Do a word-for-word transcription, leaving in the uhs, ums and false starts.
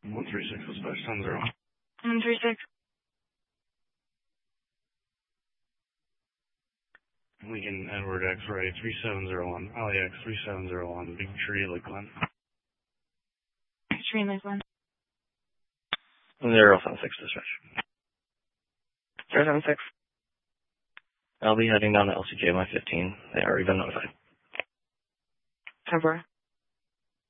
one three six dispatch, ten zero. one three six. Lincoln Edward X-ray three seven zero one, Alley X three seven zero one, Big Tree, Lakeland. Big Tree, Lakeland. zero seven six dispatch. zero seven six. I'll be heading down to L C J my fifteen. They already been notified. ten four.